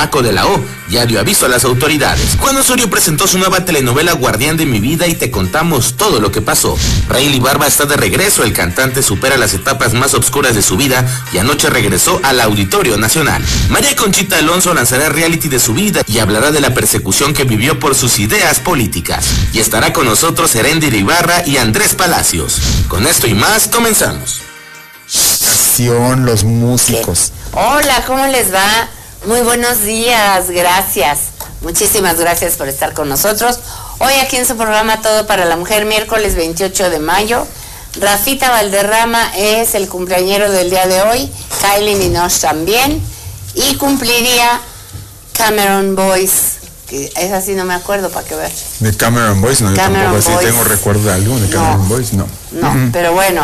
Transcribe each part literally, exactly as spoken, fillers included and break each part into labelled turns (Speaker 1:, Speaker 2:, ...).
Speaker 1: Paco de la O ya dio aviso a las autoridades. Juan Osorio presentó su nueva telenovela Guardián de mi vida y te contamos todo lo que pasó. Rayleigh Barba está de regreso, el cantante supera las etapas más oscuras de su vida y anoche regresó al Auditorio Nacional. María Conchita Alonso lanzará reality de su vida y hablará de la persecución que vivió por sus ideas políticas. Y estará con nosotros Heréndira Ibarra y Andrés Palacios. Con esto y más, comenzamos.
Speaker 2: Los músicos.
Speaker 3: Hola, ¿cómo les va? Muy buenos días, gracias. Muchísimas gracias por estar con nosotros. Hoy aquí en su programa Todo para la Mujer, miércoles veintiocho de mayo. Rafita Valderrama es el cumpleañero del día de hoy, Kylie Minogue también, y cumpliría Cameron Boyce, que es así, no me acuerdo, para que vean.
Speaker 2: De Cameron Boyce, no,
Speaker 3: Cameron
Speaker 2: yo tampoco así tengo recuerdo de algo de Cameron
Speaker 3: no,
Speaker 2: Boyce, no.
Speaker 3: No,
Speaker 2: uh-huh.
Speaker 3: Pero bueno.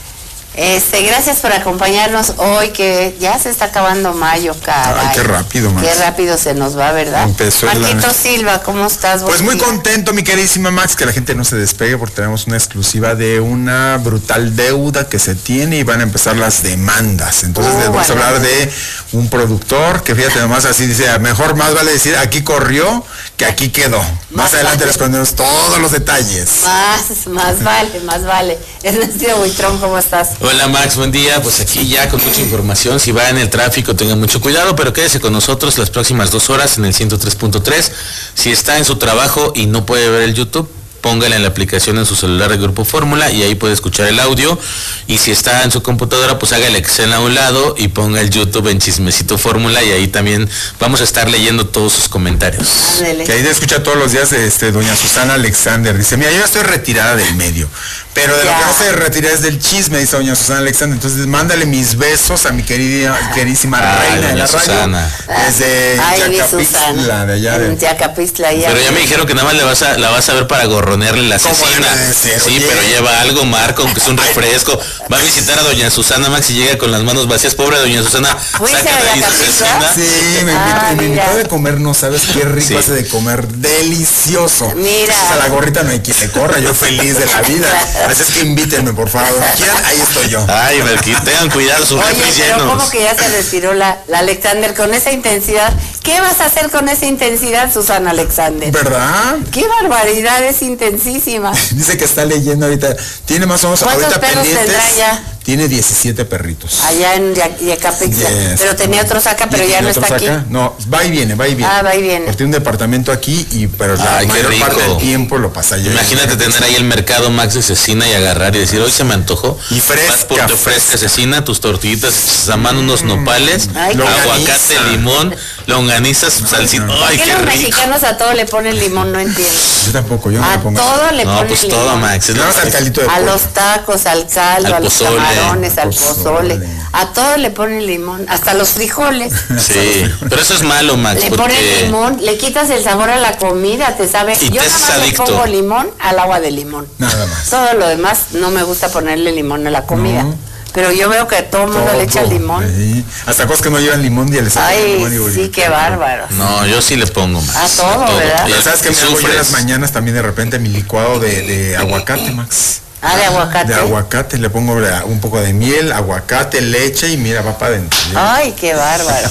Speaker 3: Este, gracias por acompañarnos hoy, que ya se está acabando mayo, caray.
Speaker 2: Ay, qué rápido, Max.
Speaker 3: Qué rápido se nos va, ¿verdad?
Speaker 2: Empezó
Speaker 3: Marquito
Speaker 2: la...
Speaker 3: Silva, ¿cómo estás?
Speaker 2: Pues muy contento, mi queridísima Max, que la gente no se despegue porque tenemos una exclusiva de una brutal deuda que se tiene y van a empezar las demandas. Entonces uh, les vamos bueno. a hablar de un productor que, fíjate nomás, así dice, mejor más vale decir aquí corrió que aquí quedó. Más, más adelante vale. Les ponemos todos los detalles.
Speaker 3: Más, más vale, más vale. Ernesto Buitrón, ¿cómo estás?
Speaker 1: Hola Max, buen día. Pues aquí ya con mucha información. Si va en el tráfico, tenga mucho cuidado, pero quédese con nosotros las próximas dos horas en el ciento tres punto tres. Si está en su trabajo y no puede ver el YouTube, póngale en la aplicación en su celular de Grupo Fórmula y ahí puede escuchar el audio. Y si está en su computadora, pues haga el Excel a un lado y ponga el YouTube en Chismecito Fórmula y ahí también vamos a estar leyendo todos sus comentarios.
Speaker 3: Ándale.
Speaker 2: Que ahí te escucha todos los días este, doña Susana Alexander. Dice, mira, yo ya estoy retirada del medio, pero de ya. lo que no se retira es del chisme, dice doña Susana Alexander. Entonces mándale mis besos a mi querida, queridísima Ay, reina de la
Speaker 1: Susana.
Speaker 2: radio. Desde
Speaker 3: Yacapixtla,
Speaker 2: de allá. De...
Speaker 3: Yacapixtla, ya.
Speaker 1: Pero ya me dijeron que nada más le vas a, la vas a ver para gorro. La asesina.
Speaker 2: Ser,
Speaker 1: sí,
Speaker 2: oye.
Speaker 1: Pero lleva algo, Marco, aunque es un refresco. Va a visitar a doña Susana, Max, y llega con las manos vacías. Pobre doña Susana.
Speaker 3: Saca de ahí su asesina.
Speaker 2: Sí, me
Speaker 3: ah,
Speaker 2: invitó, me invitó de comer, no sabes qué rico sí. hace de comer. Delicioso.
Speaker 3: Mira.
Speaker 2: Entonces, a la gorrita no hay quien le corra, yo feliz de la vida. Así es que invítenme, por favor. ¿Quieren? Ahí estoy yo.
Speaker 1: Ay, Marquito, tengan cuidado, sus refres llenos.
Speaker 3: Pero ¿cómo que ya se retiró la, la Alexander con esa intensidad? ¿Qué vas a hacer con esa intensidad, Susana Alexander?
Speaker 2: ¿Verdad?
Speaker 3: ¡Qué barbaridad! Es intensísima.
Speaker 2: Dice que está leyendo ahorita. Tiene más o menos ahorita pendientes.
Speaker 3: Ya?
Speaker 2: Tiene diecisiete perritos.
Speaker 3: Allá en Yacapixtla. Yes. Pero tenía otros acá, pero ya no está aquí. Acá?
Speaker 2: No, va y viene, va y viene.
Speaker 3: Ah, va y viene.
Speaker 2: Porque tiene un departamento aquí y pero la Ay, mayor parte del tiempo lo pasa allá.
Speaker 1: Imagínate tener ahí el mercado Max de cecina y agarrar y decir, hoy se me antojó.
Speaker 2: Y fresca.
Speaker 1: Vas por tu fresca cecina, tus tortillitas, a mano unos nopales,
Speaker 3: Ay,
Speaker 1: aguacate, limón, longanizas, salsita. Ay,
Speaker 3: ¿Por qué
Speaker 1: qué
Speaker 3: los
Speaker 1: rico.
Speaker 3: mexicanos a todo le ponen limón? No entiendo.
Speaker 2: Yo tampoco, yo no
Speaker 3: a
Speaker 2: le pongo.
Speaker 3: A todo le
Speaker 1: no,
Speaker 3: ponen
Speaker 1: pues
Speaker 3: limón.
Speaker 1: todo, Max. Es
Speaker 2: al caldito de
Speaker 3: a
Speaker 2: pollo.
Speaker 3: los tacos, al caldo,
Speaker 1: al
Speaker 3: a los
Speaker 1: pozole,
Speaker 3: camarones, al
Speaker 2: pozole.
Speaker 3: pozole. A todo le ponen limón, hasta los frijoles.
Speaker 1: Sí, pero eso es malo, Max.
Speaker 3: Le
Speaker 1: porque...
Speaker 3: ponen limón, le quitas el sabor a la comida, te sabe.
Speaker 1: Y
Speaker 3: yo
Speaker 1: te
Speaker 3: nada más le pongo limón al agua de limón.
Speaker 2: Nada más.
Speaker 3: Todo lo demás no me gusta ponerle limón a la comida. No. Pero yo veo que todo el mundo todo, le echa limón.
Speaker 2: Sí. Hasta cosas que no llevan limón y les
Speaker 3: Ay,
Speaker 2: limón y
Speaker 3: sí, qué bárbaro.
Speaker 1: No, yo sí le pongo más.
Speaker 3: A todo, a todo. ¿Verdad?
Speaker 2: Pero ¿sabes qué me hago yo en las mañanas también de repente mi licuado de, de aguacate, Max?
Speaker 3: Ah, de aguacate.
Speaker 2: De aguacate, le pongo un poco de miel, aguacate, leche y mira, va para adentro.
Speaker 3: Ay, qué bárbaro.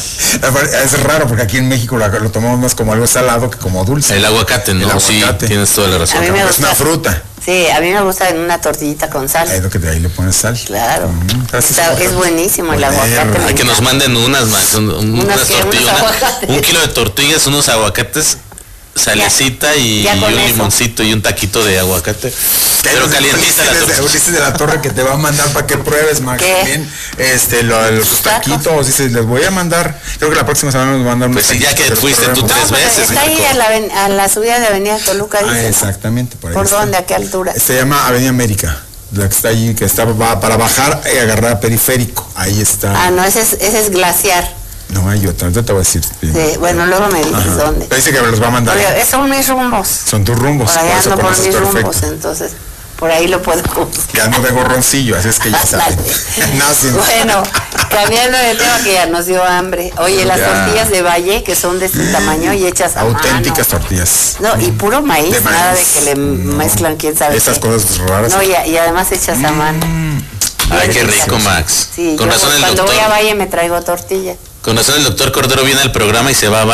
Speaker 2: Es raro porque aquí en México lo, lo tomamos más como algo salado que como dulce.
Speaker 1: El aguacate, ¿no? El aguacate. Sí, tienes toda la razón.
Speaker 3: A mí me gusta,
Speaker 2: es una fruta.
Speaker 3: Sí, a mí me gusta en una tortillita con sal.
Speaker 2: Es lo que de ahí le pones sal.
Speaker 3: Claro. Mm, Está, es buenísimo el aguacate.
Speaker 1: Hay que nos manden unas, más, un, un, unas, unas tortillas. Una, un kilo de tortillas, unos aguacates, salecita y, y un eso. limoncito y un taquito de aguacate. Pero calientita la tortilla.
Speaker 2: Ulises de la Torre que te va a mandar para que pruebes, Max. También, este, lo, los taquitos, dices, les voy a mandar. Creo que la próxima semana nos van a mandar unos
Speaker 1: Pues ya que fuiste tú tres
Speaker 3: no,
Speaker 1: veces.
Speaker 3: Está ahí a la, a la subida de Avenida Toluca.
Speaker 2: Ah,
Speaker 3: dice,
Speaker 2: exactamente. Por, ahí
Speaker 3: ¿Por
Speaker 2: está.
Speaker 3: dónde? ¿A qué altura?
Speaker 2: Se llama Avenida América. La que está allí, que está va, para bajar y agarrar periférico. Ahí está.
Speaker 3: Ah, no, ese es, ese es glaciar.
Speaker 2: No, hay otra, yo te voy a decir.
Speaker 3: Sí, bueno, luego me dices Ajá. dónde.
Speaker 2: Te dice que me los va a mandar.
Speaker 3: Oye, son mis rumbos.
Speaker 2: Son tus rumbos.
Speaker 3: Por allá ando por mis perfecto. rumbos, entonces por ahí lo puedo buscar.
Speaker 2: Ya ando de gorroncillo, así es que ya saben.
Speaker 3: no, bueno, cambiando de tema que ya nos dio hambre. Oye, las ya. tortillas de Valle, que son de este tamaño y hechas a
Speaker 2: auténticas
Speaker 3: mano.
Speaker 2: tortillas.
Speaker 3: No, y puro maíz,
Speaker 2: de maíz.
Speaker 3: nada de que le no. mezclan quién sabe
Speaker 2: Estas
Speaker 3: qué.
Speaker 2: cosas raras.
Speaker 3: No, y, y además hechas mm. a mano.
Speaker 1: Ay, qué rico, Max.
Speaker 3: Sí,
Speaker 1: Con
Speaker 3: yo,
Speaker 1: razón el
Speaker 3: cuando
Speaker 1: doctor,
Speaker 3: voy a Valle me traigo tortilla.
Speaker 1: Con razón el doctor Cordero viene al programa y se va a